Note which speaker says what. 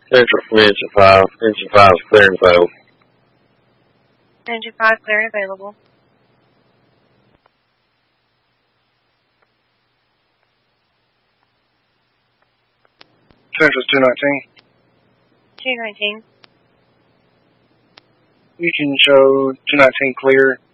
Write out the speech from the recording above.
Speaker 1: Central from engine 5. Engine 5 is clear and available.
Speaker 2: Engine 5 clear and available.
Speaker 3: Central 219.
Speaker 2: 219.
Speaker 3: You can show 219 clear